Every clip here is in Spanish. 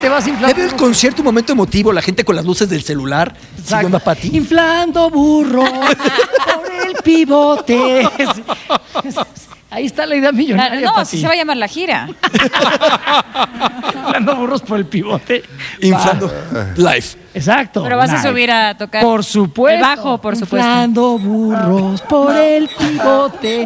Te vas inflando. Me veo el concierto, un momento emotivo, la gente con las luces del celular. Siguiendo a Pati. Inflando burros por el pivote. Ahí está la idea millonaria. No, Pati. así se va a llamar la gira. Inflando burros por el pivote. Inflando live. Exacto. Pero vas a live. subir a tocar. Por supuesto. El bajo, por supuesto. Inflando burros por el pivote.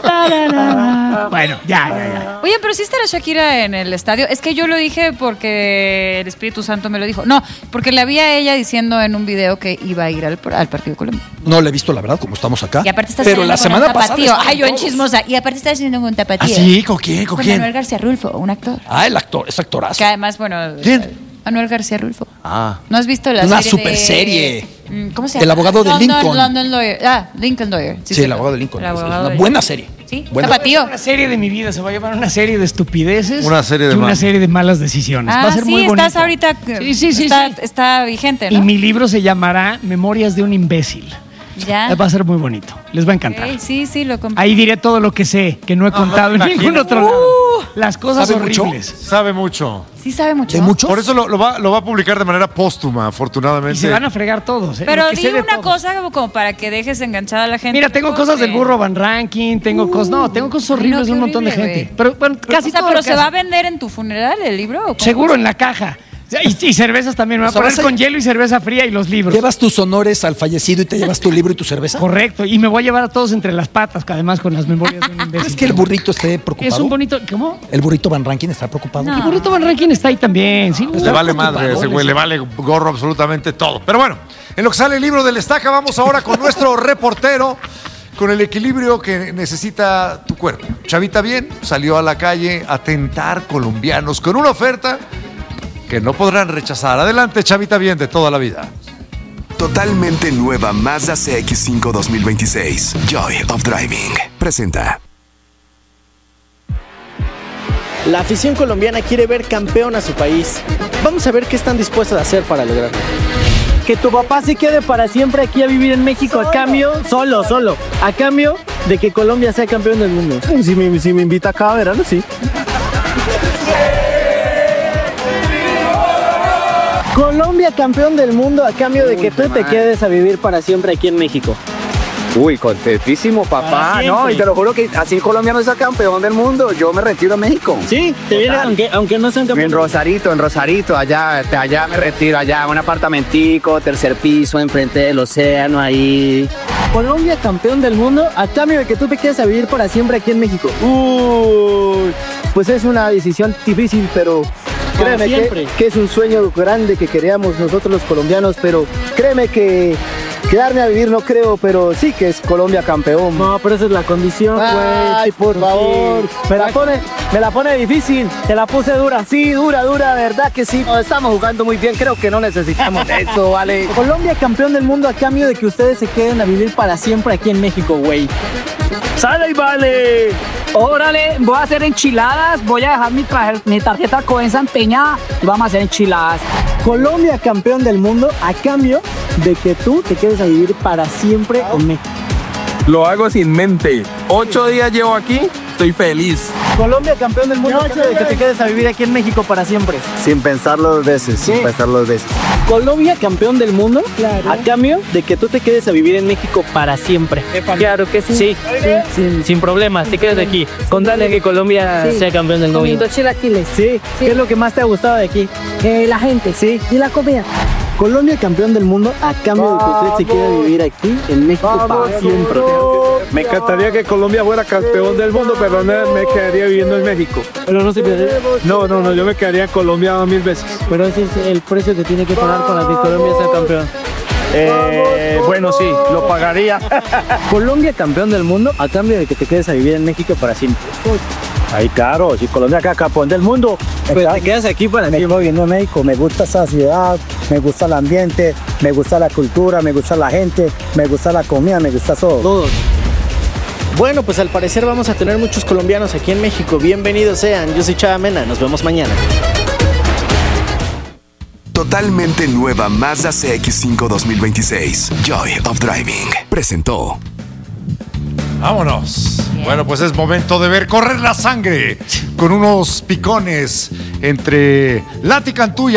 Bueno, ya. Oye, pero sí estará Shakira en el estadio. Es que yo lo dije porque el Espíritu Santo me lo dijo. No, porque la vi a ella diciendo en un video que iba a ir al partido de Colombia. No la he visto, la verdad, como estamos acá. Y aparte está pero haciendo la con semana un tapatío. pasada. Ay, yo en chismosa. Y aparte está haciendo con un tapatío. ¿Ah, sí? ¿Con quién? ¿Con quién? Manuel García Rulfo, un actor. Ah, el actor, es actorazo. Que además, bueno. ¿Quién? Manuel García Rulfo. Ah. ¿No has visto la Una serie super de... serie. ¿Cómo se llama? El abogado de Lincoln. London Lawyer. Lincoln Lawyer. Sí, el abogado de Lincoln. El Es abogado una de- buena serie. Sí, Buena. tapatío. Una serie de mi vida, se va a llamar una serie de estupideces. Una serie de y una malas. serie de malas decisiones. Va a ser sí, muy bonito. estás ahorita. Sí. Está vigente, ¿no? Y mi libro se llamará Memorias de un imbécil. Ya. Va a ser muy bonito. Les va a encantar. Ok, sí, lo compré. Ahí diré todo lo que sé, que no he contado en ningún otro lado. Las cosas ¿Sabe mucho? horribles. Sabe mucho. Sí sabe mucho. ¿De muchos? Por eso lo va a publicar de manera póstuma, afortunadamente. Y se van a fregar todos. Pero Lo que di sé de una todos. cosa como para que dejes enganchada a la gente. Mira, tengo cosas del burro Van Ranking, tengo cosas. No, tengo cosas horribles de un montón de gente. Pero bueno, casi todo. pero lo que ¿se va a hace. vender en tu funeral el libro? ¿o cómo? Seguro en la caja. Y cervezas también. Me voy a O sea, poner vas a- con hielo y cerveza fría y los libros. Llevas tus honores al fallecido y te llevas tu libro y tu cerveza. Correcto. Y me voy a llevar a todos entre las patas, que además con las memorias de un imbécil. ¿Crees que el burrito esté preocupado? Es un bonito. ¿Cómo? ¿El burrito Van Ranking está preocupado? No. El burrito Van Ranking está ahí también. Sí, Le vale madre ese güey, le vale gorro absolutamente todo. Pero bueno, en lo que sale el libro del Estaca, vamos ahora con nuestro reportero, con el equilibrio que necesita tu cuerpo. Chavita Bien salió a la calle a tentar colombianos con una oferta que no podrán rechazar. Adelante, Chavita Bien, de toda la vida. Totalmente nueva Mazda CX-5 2026. Joy of Driving. Presenta. La afición colombiana quiere ver campeón a su país. Vamos a ver qué están dispuestos a hacer para lograrlo. Que tu papá se quede para siempre aquí a vivir en México a cambio, solo, a cambio de que Colombia sea campeón del mundo. Si me invita cada verano, sí. Colombia campeón del mundo a cambio de que tú te quedes a vivir para siempre aquí en México. Uy, contentísimo, papá. Para No, siempre. y te lo juro que así Colombia no es el campeón del mundo. Yo me retiro a México. Sí, te viene aunque no sean campeón. En Rosarito, allá me retiro, allá un apartamentico, tercer piso, enfrente del océano, ahí. Colombia campeón del mundo a cambio de que tú te quedes a vivir para siempre aquí en México. Uy, pues es una decisión difícil, pero créeme que es un sueño grande que queríamos nosotros los colombianos, pero créeme que quedarme a vivir no creo, pero sí que es Colombia campeón. No, pero esa es la condición, güey. Ay, por favor. Sí. Me la pone difícil. Te la puse dura. Sí, dura, verdad que sí. No, estamos jugando muy bien, creo que no necesitamos eso, ¿vale? Colombia campeón del mundo a cambio de que ustedes se queden a vivir para siempre aquí en México, güey. ¡Sale y vale! Órale, voy a hacer enchiladas, voy a dejar mi tarjeta Coenza empeñada y vamos a hacer enchiladas. Colombia campeón del mundo a cambio de que tú te quedes a vivir para siempre en México. Lo hago sin mente. 8 días llevo aquí, estoy feliz. Colombia campeón del mundo a cambio de que te quedes a vivir aquí en México para siempre. Sin pensarlo dos veces, sin pensarlo dos veces. Colombia campeón del mundo a cambio de que tú te quedes a vivir en México para siempre. Claro que sí. Sin problemas, te quedas de aquí. Contarle que Colombia sea campeón del mundo. Comiendo chilaquiles. Sí. ¿Qué es lo que más te ha gustado de aquí? La gente. Sí. Y la comida. Colombia campeón del mundo a cambio de que usted se quede a vivir aquí en México para siempre. Me encantaría que Colombia fuera campeón del mundo, pero no me quedaría viviendo en México. Pero no se pierde. No, yo me quedaría en Colombia 1000 veces. Pero ese es el precio que tiene que pagar para que Colombia sea campeón. Bueno, sí, lo pagaría. Colombia campeón del mundo a cambio de que te quedes a vivir en México para siempre. Ay, claro, si Colombia acá campeón del mundo. Pues te quedas aquí para siempre. Me quedo viviendo en México, me gusta esa ciudad, me gusta el ambiente, me gusta la cultura, me gusta la gente, me gusta la comida, me gusta todo. Todos. Bueno, pues al parecer vamos a tener muchos colombianos aquí en México. Bienvenidos sean. Yo soy Chava Mena. Nos vemos mañana. Totalmente nueva Mazda CX-5 2026. Joy of Driving. Presentó. Vámonos. Bueno, pues es momento de ver correr la sangre con unos picones entre Lati Cantú y